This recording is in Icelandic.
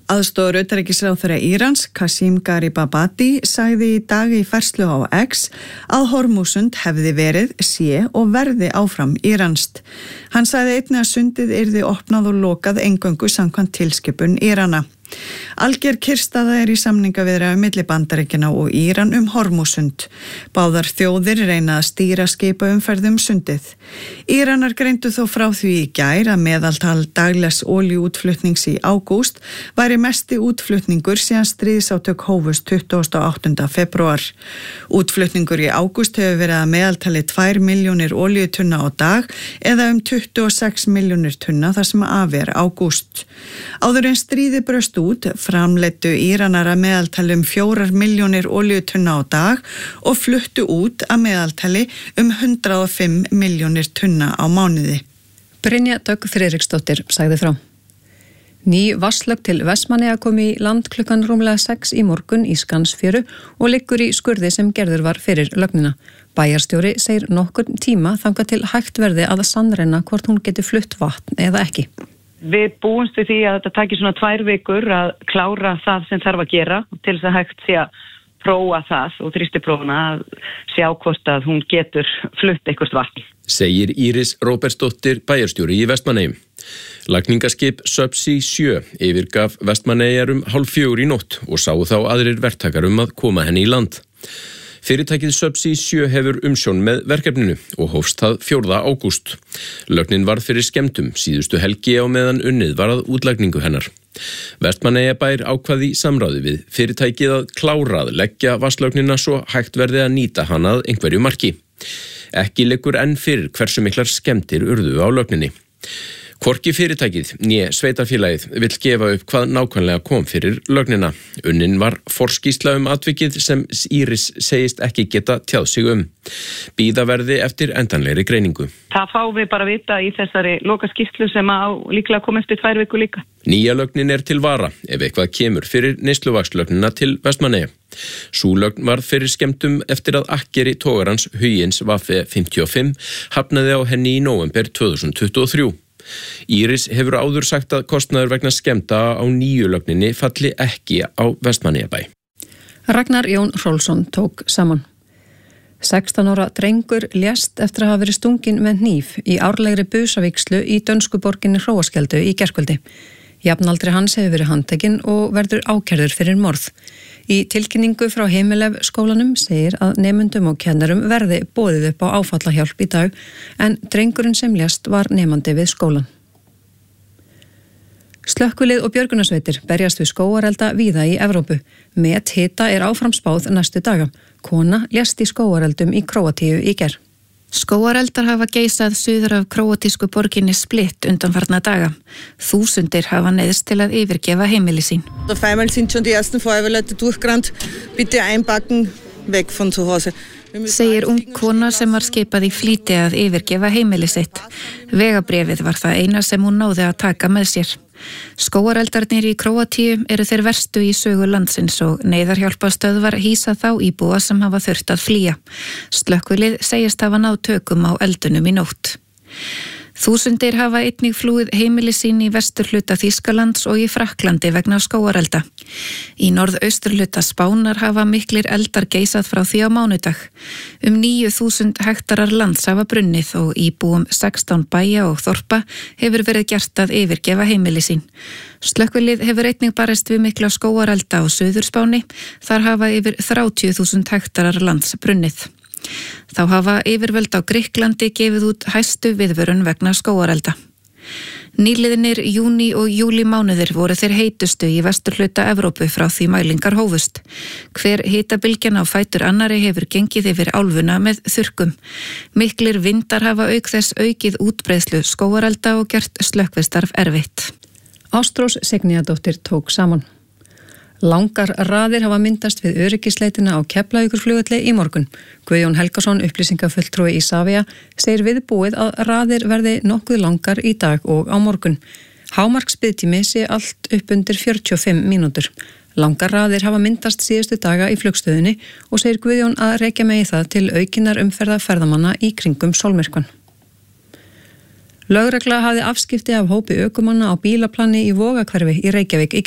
Aðstoðar utanríkisráðherra Írans, Qasim Garibabadi, sagði í dag í færslu á X að Hormúsund hefði verið, sé og verði áfram íranskt. Hann sagði einnig að sundið yrði opnað og lokað eingöngu samkvæmt tilskipun Írana. Alger kyrrstaða í samningaviðræðum milli Bandaríkjanna og Íran Hormúsund. Báðar þjóðir reyna að stýra skipaumferð sundið. Íranar greindu þó frá því í gær að meðaltal daglegs olíuútflutnings í ágúst væri mesti útflutningur síðan stríðsátök hófust 28. febrúar. Útflutningur í ágúst hefur verið að meðaltali 2 milljónir olíutunna á dag eða 26 milljónir tunna þar sem af ágúst. Áður en stríði braust út framleiddu Íranar að meðaltali 4 milljónir olíutunna á dag og fluttu út að meðaltali 105 milljónir tunna á mánuði. Brynja Dögg Friðriksdóttir sagði frá. Ný vatnslögn til Vestmannaeyja kom í land klukkan rúmlega 6 í morgun í Skansfjöru og liggur í skurði sem gerður var fyrir lögnina. Bæjarstjóri segir nokkurn tíma þangað til hægt verði að sannreyna hvort hún geti flutt vatn eða ekki. Við búumst við því að þetta taki svona 2 vikur að klára það sem þarf að gera til þess að hægt sé að prófa það og þrýstiprófuna að sjá hvort að hún getur flutt eitthvað vatn. Segir Íris Róbertsdóttir bæjarstjóri í Vestmannaeyjum. Lagningaskip Subsea 7 yfirgaf Vestmannaeyjar 3:30 í nótt og sáu þá aðrir verktakar að koma henni í land. Fyrirtækið Subsea 7 hefur umsjón með verkefninu og hófst það 4. ágúst. Lögnin varð fyrir skemmdum síðustu helgi á meðan unnið var að útlagningu hennar. Vestmannaeyjabær ákvað í samráði við fyrirtækið að klára að leggja vatnslögnina svo hægt verði að nýta hana að einhverju marki. Ekki liggur enn fyrir hversu miklar skemmdir urðu á lögninni. Hvorki fyrirtækið né sveitarfélagið vill gefa upp hvað nákvæmlega kom fyrir lögnina. Unnin var forskýrsla atvikið sem Íris segist ekki geta tjáð sig Bíða verði eftir endanlegri greiningu. Það fáum við bara vita í þessari lokaskýrslu sem á líklega kom eftir 2 vikur líka. Nýja lögnin til vara ef eitthvað kemur fyrir neysluvatnslögnina til Vestmannaeyja. Sú lögn var fyrir skemmdum eftir að akkeri togarans Hugins Vaffe 55 hafnaði á henni í nóvember 2023. Íris hefur áður sagt að kostnaður vegna skemmda á nýju lögninni falli ekki á Vestmannaeyjabæ. Ragnar Jón Hrólfsson tók saman. 16 ára drengur lést eftir að hafa verið stunginn með hníf í árlegri busavígslu í dönsku borginni Hróarskeldu í gærkvöldi. Jafnaldri hans hefur verið handtekinn og verður ákærður fyrir morð. Í tilkynningu frá Heimilef skólanum segir að nemendum og kennarum verði boðið upp á áfallahjálp í dag en drengurinn sem lést var nemandi við skólan. Slökkvilið og björgunarsveitir berjast við skógarelda víða í Evrópu. Methita áfram spáð næstu daga. Kona lést í skógareldum í Króatíu í gær. Skógareldar hafa geisað suður af króatísku borginni Split undanfarna daga. Þúsundir hafa neyðst til að yfirgefa heimili sín. Auf einmal sind schon die ersten Feuerwehrleute durchgerannt. Bitte einpacken, weg von zu Hause. Segir ung kona sem var skipað í flýti að yfirgefa heimili sitt. Vegabréfið var það eina sem hún náði að taka með sér. Skógareldarnir í Króatíu þeir verstu í sögu landsins og neyðarhjálparstöðvar hýsa þá íbúa sem hafa þurft að flýja. Slökkvilið segist hafa náð tökum á eldunum í nótt. Þúsundir hafa einnig flúið heimili sín í vesturhluta Þýskalands og í Frakklandi vegna skógarelda. Í norðausturhluta Spánar hafa miklir eldar geisað frá því á mánudag. 9.000 hektarar lands hafa brunnið og íbúum 16 bæja og þorpa hefur verið gert að yfirgefa heimili sín. Slökkvilið hefur einnig barist við mikla skógarelda á Suðurspáni. Þar hafa yfir 30.000 hektarar lands brunnið. Þá hafa yfirvöld á Grikklandi gefið út hæstu viðvörun vegna skógarelda. Nýliðinir júní og júlí mánuðir voru þeir heitustu í vesturhluta Evrópu frá því mælingar hófust. Hver hitabylgjan á fætur annari hefur gengið yfir álfuna með þurrkum. Miklir vindar hafa auk þess aukið útbreiðslu skógarelda og gert slökkvistarf erfitt. Ástrós Signíadóttir tók saman. Langar raðir hafa myndast við öryggisleitina á Keflavíkurflugvelli í morgun. Guðjón Helgason, upplýsingafulltrúi Isavia, segir viðbúið að raðir verði nokkuð langar í dag og á morgun. Hámarksbiðtími sé allt upp undir 45 mínútur. Langar raðir hafa myndast síðustu daga í flugstöðinni og segir Guðjón að rekja megi það til aukinnar umferðar ferðamanna í kringum sólmyrkvann. Lögregla hafði afskipti af hópi ökumanna á bílaplani í Vogahverfi í Reykjavík í